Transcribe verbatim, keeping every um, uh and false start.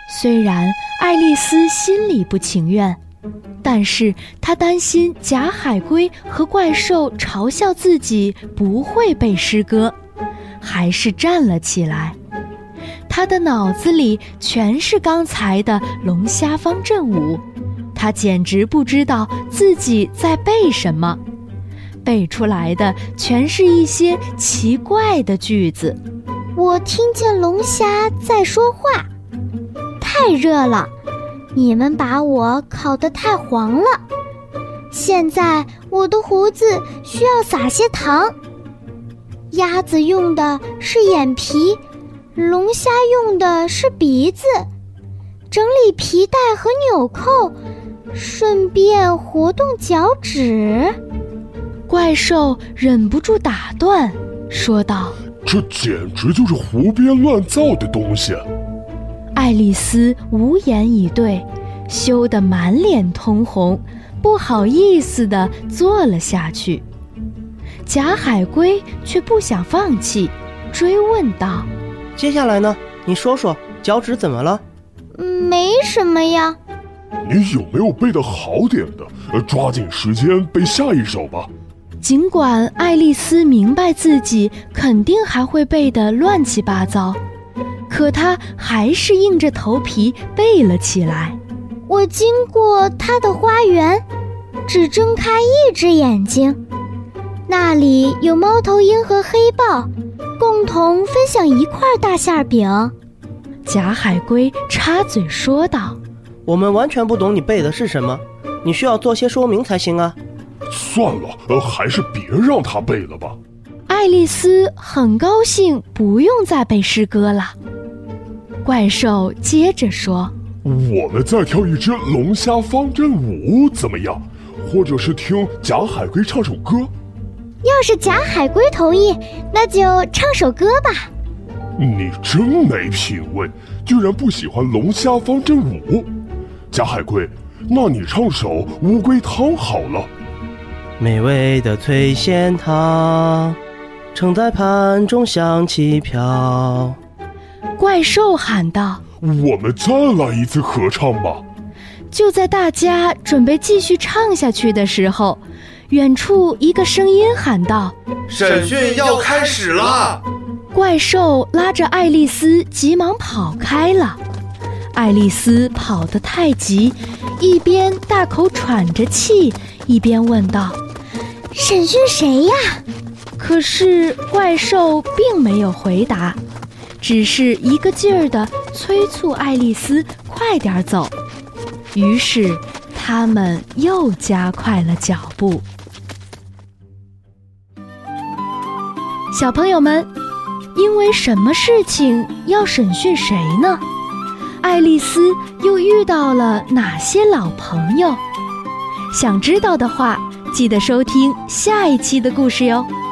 虽然爱丽丝心里不情愿，但是她担心假海龟和怪兽嘲笑自己不会背诗歌，还是站了起来。她的脑子里全是刚才的龙虾方阵舞，她简直不知道自己在背什么，背出来的全是一些奇怪的句子。 我听见龙虾在说话，太热了，你们把我烤得太黄了，现在我的胡子需要撒些糖。鸭子用的是眼皮，龙虾用的是鼻子，整理皮带和纽扣，顺便活动脚趾。 怪兽忍不住打断，说道： 这简直就是胡编乱造的东西。 爱丽丝无言以对，羞得满脸通红，不好意思地坐了下去。假海龟却不想放弃，追问道： 接下来呢？你说说，脚趾怎么了？ 没什么呀。 你有没有背得好点的？抓紧时间背下一首吧。 尽管爱丽丝明白自己肯定还会背得乱七八糟，可她还是硬着头皮背了起来。 我经过她的花园，只睁开一只眼睛，那里有猫头鹰和黑豹，共同分享一块大馅饼。 假海龟插嘴说道： 我们完全不懂你背的是什么，你需要做些说明才行啊。 算了，呃，还是别让他背了吧。 爱丽丝很高兴不用再背诗歌了。怪兽接着说： 我们再跳一支龙虾方阵舞怎么样？或者是听假海龟唱首歌？ 要是假海龟同意，那就唱首歌吧。 你真没品味，居然不喜欢龙虾方阵舞。假海龟，那你唱首乌龟汤好了。 美味的脆馅汤，盛在盘中香气飘。 怪兽喊道： 我们再来一次合唱吧。 就在大家准备继续唱下去的时候，远处一个声音喊道： 审讯要开始了。 怪兽拉着爱丽丝急忙跑开了。爱丽丝跑得太急，一边大口喘着气，一边问道： 审讯谁呀？ 可是怪兽并没有回答，只是一个劲儿地催促爱丽丝快点走。于是他们又加快了脚步。小朋友们，因为什么事情要审讯谁呢？爱丽丝又遇到了哪些老朋友？想知道的话，记得收听下一期的故事哟。